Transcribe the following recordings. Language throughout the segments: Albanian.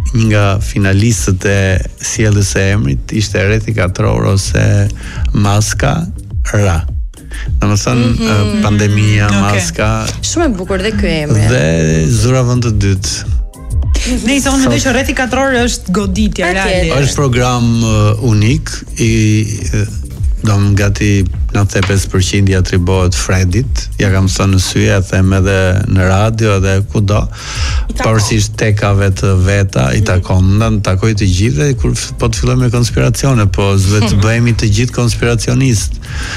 një nga finalistët e sjelljes së emrit ishte rreth 4 orë ose Maska Ra. Domethënë pandemia, maska. Shumë e bukur dhe ky emri. Dhe zura vend të dytë. Ne i thonë mendoj që rreth 4 orë është goditje reale. Është program unik i gati 95% i atribuohet Fredit. Ja kam thënë në sy, ja them edhe në radio edhe kudo. Pavarësisht tekave të veta i takon, takoj të gjithë dhe kur po të fillojmë me konspiracione, po duhet të bëhemi të gjithë konspiracionist.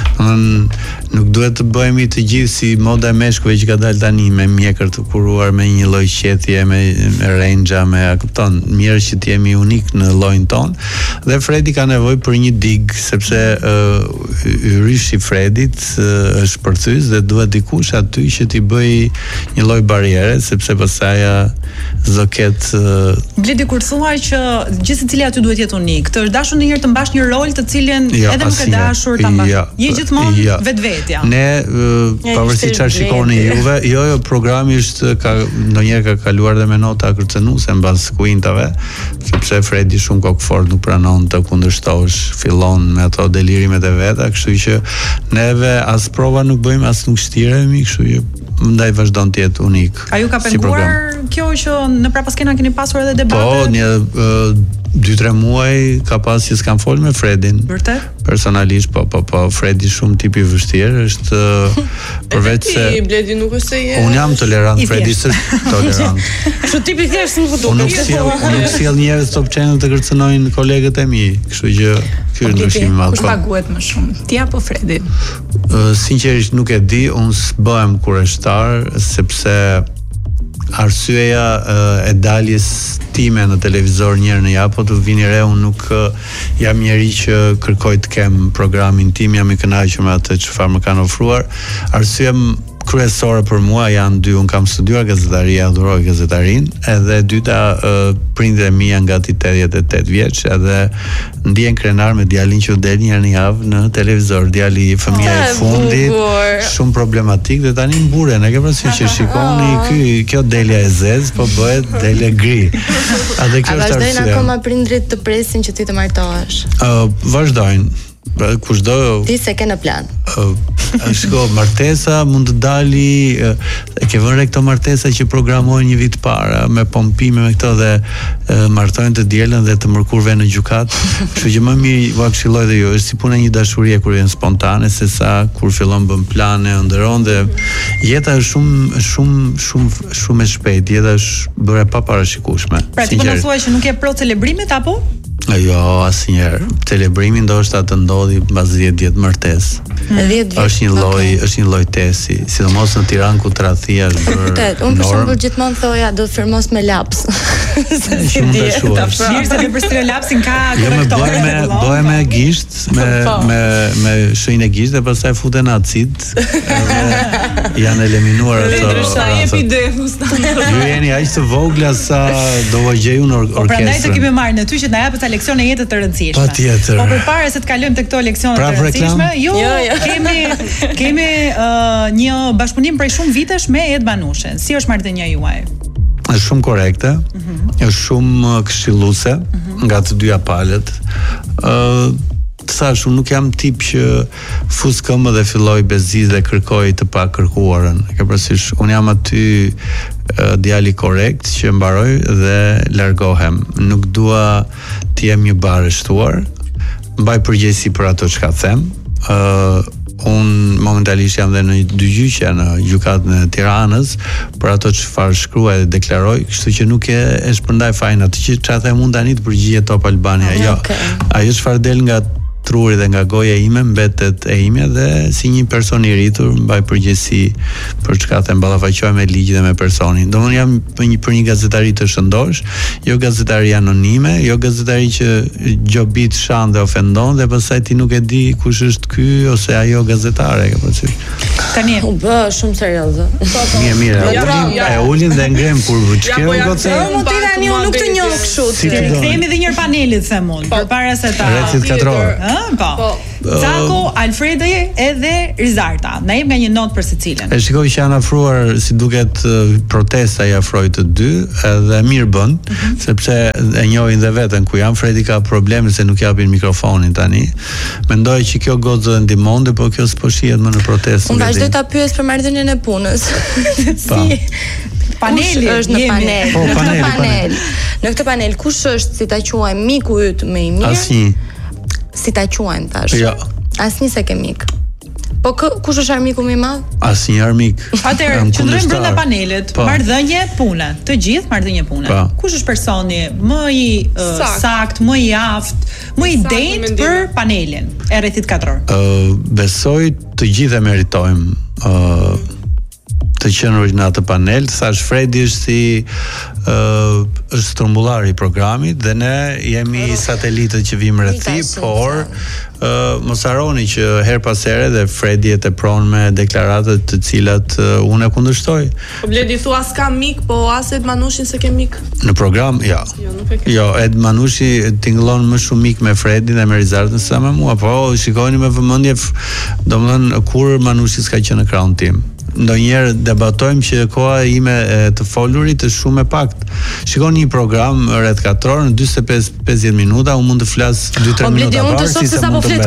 Nuk duhet të bëhemi të gjithë si moda e meshkujve që ka dalë tani me mjekër të kuruar, me një lloj qetje, me rengja, me a kupton, mirë që të jemi unik në llojin ton. Dhe Fredi ka nevojë për një dig, sepse yryshi i Fredit është përthys dhe duhet dikush aty që t'i bëj një lloj bariere, sepse pastaj do ketë Bledi kur thua që gjithë secili aty duhet jetë unik. Të është dashur ndonjëherë të mbash një rol të cilin edhe nuk e dashur ta mbash. Je gjithmonë vetvetja. Ne pavarësisht çfarë shikoni juve, jo programi është ndonjëherë ka kaluar dhe me nota kërcënuese mbas kuintave, sepse Fredi shumë kokfort nuk pranon të kundërshtosh, fillon me ato delirimet e veta, kështu që neve as prova nuk bëjmë, as nuk shtiremi, kështu që ndaj vazhdon të jetë unik. A ju ka penguar kjo që në prapaskena keni pasur edhe debate? Po, një 2-3 muaj ka pas që s'kam folë me Fredin. Vërtet? Personalisht, po, Fredi shumë tipi vështirë, është përveç se... Bledi nuk është se je... Unë jam tolerant, Fredi s'është tolerant. Kështu tipi thjesht nuk do. Unë nuk sjell njerëz Top Channel të kërcënojnë kolegët e mi, kështu që ky është ndryshimi i madh. Kush paguhet më shumë? Ti apo Fredi? Sinqerisht nuk e di, unë s'bëhem kurreshtar sepse arsyeja e daljes time në televizor një herë në javë, po të vini re, unë nuk jam njeri që kërkoj të kem programin tim, jam i kënaqur me atë çfarë më kanë ofruar. Arsyeja kryesore për mua janë dy, unë kam studiuar gazetari, adhuroj gazetarin, edhe dyta prindërit e mi janë gati 88 vjeç, edhe ndihen krenar me djalin që del një herë në javë në televizor, djali fëmia e fundit, shumë problematik dhe tani mburen, e ke parasysh që shikoni kjo delja e zez, po bëhet delja gri. A vazhdojnë akoma prindrit të presin që ti të martohesh? Vazhdojnë. Kushdo ti se ke në plan. Shiko, martesa mund të dali, e ke vënë këto martesa që programojnë një vit para me pompime me këto dhe martojnë të dielën dhe të mërkurve në gjykat. Kështu që më mirë ua këshilloj dhe ju, është si puna një dashurie kur vjen spontane se sa kur fillon bën plane, ndëron dhe jeta është shumë e shpejtë, jeta është bërë pa parashikueshme. Pra ti po na thua që nuk je pro celebrimit apo? Jo, asnjëherë. Celebrimi ndoshta të ndodhi mbas 10 vjet martesë. 10 vjet. Është një lloj testi, sidomos në Tiranë ku tradhia është bërë. Unë për shembull gjithmonë thoja do të firmos me laps. Shumë të shuar. Mirë se për stri lapsin ka bëhem me gisht, me shenjë gisht dhe pastaj futen acid. Janë eliminuar ato. Ju jeni aq të vogla sa do u gjej unë orkestrën. Prandaj të kemi marrë në ty që na japë leksione jetë të rëndësishme. Patjetër. Po përpara se të kalojmë tek këto leksione të rëndësishme, kemi një bashkëpunim prej shumë vitesh me Ed Banushen. Si është marrëdhënia juaj? Është shumë korekte, është shumë këshilluese nga të dyja palët. Thash, unë nuk jam tip që fus këmbë dhe filloj beziz dhe kërkoj të pa kërkuarën. Ke parasysh, unë jam aty djali korrekt që mbaroj dhe largohem. Nuk dua të jem një barështuar, mbaj përgjegjësi për ato çka them. Unë momentalisht jam dhe në dy gjyqe në gjykatën e Tiranës për ato çfarë shkruaj dhe deklaroj, kështu që nuk e shpërndaj fajin atë që çfarë them unë tani të përgjigjet Top Albania. Jo. Ajo çfarë del nga truri dhe nga goja ime mbetet e imja dhe si një person i rritur mbaj përgjegjësi për çka them, ballafaqohem me ligj dhe me personin. Domthonë jam për një gazetari të shëndosh, jo gazetari anonime, jo gazetari që gjobit shan dhe ofendon dhe pastaj ti nuk e di kush është ky ose ajo gazetare, ke parasysh. Tani u bë shumë serioze. Mirë, e ulin dhe ngrem kur çka gocë. Unë tani unë nuk të njoh kështu. Kthehemi edhe një herë panelit them unë, përpara se ta. Recit katror. Po. Cako, Alfredi edhe Rizarta. Na jep nga një notë për secilin. E shikoj që janë afruar si duket protesta i afroi të dy, edhe mirë bën, sepse e njohin dhe veten ku janë. Fredi ka probleme se nuk japin mikrofonin tani. Mendoj që kjo gocë ndihmonte, po kjo s'po shihet më në protestë. Unë vazhdoj ta pyes për marrëdhënien e punës. Paneli është në panel. Panel. Në këtë panel kush është, si ta quajmë, miku yt më i mirë? Asnjë. Si ta quajmë tash? Jo. Asnjë se ke mik. Po kush është armiku më i madh? Asnjë armik. Atëherë, qëndrojmë brenda panelit. Marrëdhënie pune, të gjithë marrëdhënie pune. Kush është personi më i sakt, më i aft, më i denjtë për panelin e rrethit katror? Besoj të gjithë e meritojmë të qenë në atë panel. Thash Fredi është si është strumbullari i programit dhe ne jemi satelitët që vijmë rreth tij, por mos harroni që her pas here dhe Fredi e tepron me deklaratat të cilat unë e kundërshtoj. Po Bledi thua s'ka mik, po as Ed Manushin se ke mik? Në program, jo. Jo, Ed Manushi tingëllon më shumë mik me Fredin dhe me Rizartën se me mua, po shikoni me vëmendje, domethënë kur Manushi s'ka qenë në krahun tim. Ndonjëherë debatojmë që koha ime të folurit është shumë e paktë. Shikoni një program rreth 4 orë në 45-50 minuta, unë mund të flas 2-3 minuta parë si sa mund të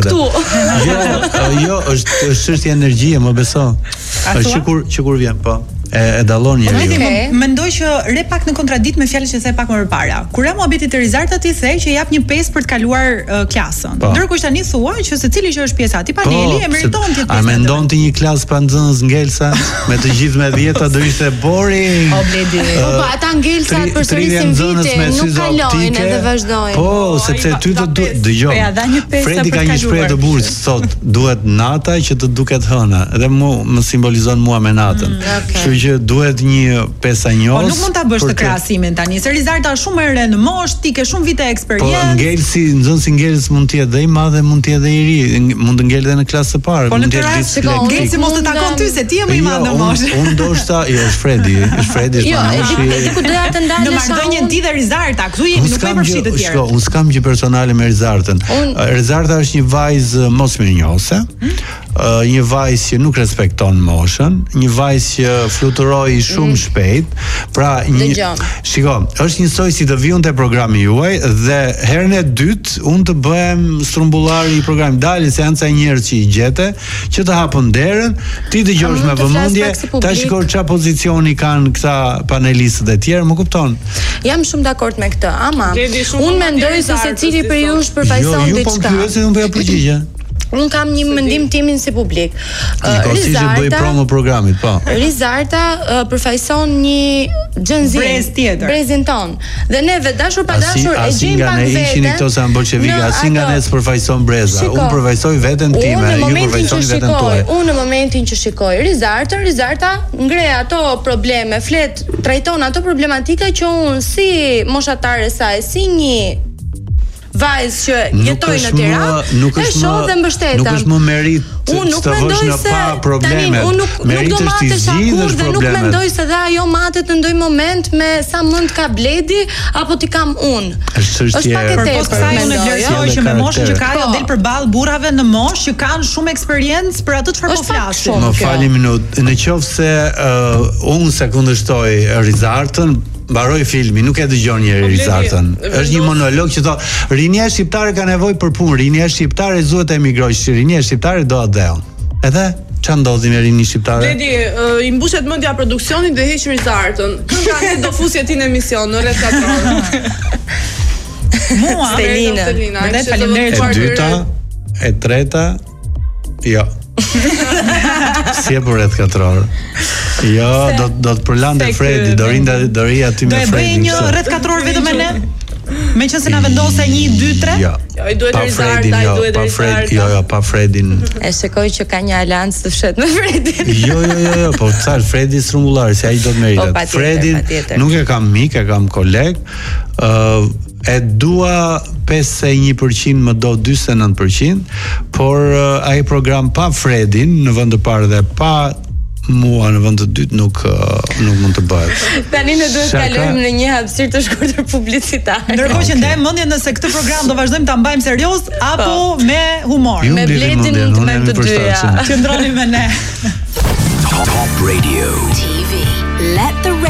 mbetem. Jo, është çështje energjie, më beso. Është që kur vjen, po. E dallon njeriu. Mendoj që re pak në kontradikt me fjalën që the pak më përpara. Kur mohabeti të Rizarta ti the që jap një pesë për të kaluar klasën. Ndërkohë tani thua që secili që është pjesa e atij paneli e meriton ti. A mendon ti një klasë pa nxënës ngelsa me të gjithë me 10 do ishte boring? O Bledi. Po ata ngelsa përsërisin vite, nuk kalojnë edhe vazhdojnë. Po, sepse ty të dëgjoj. Fredi ka një shprehje të bukur, thot, duhet nata që të duket hëna, dhe më simbolizon mua me natën. Që duhet një pesa njos. Po nuk mund ta bësh të krahasimin tani. Se Rizarta është shumë e re në moshë, ti ke shumë vite eksperiencë. Po nxënësi ngelës mund të jetë dhe i madh dhe mund të jetë dhe i ri, mund të ngel edhe në klasë së parë. Po në të rast ngelësi mos të takon ty se ti je më i madh në moshë. Unë ndoshta, është Fredi është Manushi. Jo, ku doja të ndalesh në marrëdhënien ti dhe Rizarta. Ktu jemi nuk kemi përfshirë të tjerë. Unë s'kam gjë personale me Rizartën. Rizarta është një vajzë mosmirënjose. Një vajzë që nuk respekton moshën, një vajzë që fluturoi shumë shpejt. Pra shiko, është njësoj si të vijun te programi juaj dhe herën e dytë unë të bëhem strumbullari i programit. Dalin seanca e njerëz që i gjete, që të hapën derën, ti dëgjosh me vëmendje, ta shikoj ç'a pozicioni kanë këta panelistët e tjerë, më kupton? Jam shumë dakord me këtë, ama unë mendoj se secili për ju është përfaqëson diçka. Jo, po pyesë unë bëj përgjigje. Unë kam një mendim timin si publik. Rizarta bëj promo programit, po. Rizarta përfaqëson një xhenzi, brezin ton. Dhe neve dashur pa dashur e gjejmë pak veten. Ishin këto sa bolshevikë, asnjë nga ne s'përfaqëson breza. Unë përfaqësoj veten time, ju përfaqësoni veten tuaj. Unë në momentin që shikoj Rizarta ngre ato probleme, trajton ato problematika që unë si moshatare saj, si një vajzë që jetoj në Tiranë, e shoh dhe mbështetem. Nuk është më merit të vësh në pa probleme. Merit është i zgjidhësh problemet. Nuk mendoj se dhe ajo matet në ndonjë moment me sa mend ka Bledi apo ti kam unë. Është pak e tepër. Unë vlerësoj që me moshën që ka ajo del përballë burrave në moshë që kanë shumë eksperiencë për atë çfarë po flasim. Më fali minutë. Nëse unë se kundërshtoj Rizartën, mbaroi filmi, nuk e dëgjon njëri Rizartën. Është një monolog që thotë, rinia shqiptare ka nevojë për punë, rinia shqiptare duhet të emigrojë, rinia shqiptare do atë dheun. Edhe ç'a ndodhi me rinia shqiptare? Bledi, i mbushet mendja produksionit dhe heq Rizartën. Kënga ne do fusje ti në emision në rreth 4 orë. Mua, Stelina. Faleminderit. E dyta, e treta, jo. Si e për rreth 4 orë. Jo, do të përlande Fredi, do ri aty me Fredi. Do e bëj një rreth 4 orë vetëm me ne? Meqense na vendose 1, 2, 3? Jo. Jo, i duhet Rizarta, i duhet Rizarta. Jo, pa Fredin. E shikoj që ka një alancë të fshet me Fredin. Jo, po thash Fredi strumbullari, se ai do të meritet. Fredin nuk e kam mik, e kam koleg. E dua 51%, më do 49%, por ai program pa Fredin në vend të parë dhe pa mua në vend të dytë nuk mund të bëhet. Tani ne duhet të kalojmë në një hapësirë të shkurtër publicitare. Ndërkohë që ndajmë mendjen nëse këtë program do vazhdojmë ta mbajmë serioz apo me humor. Me Bletin mund të bëjmë të dyja. Qëndroni me ne. Top Radio TV. Let the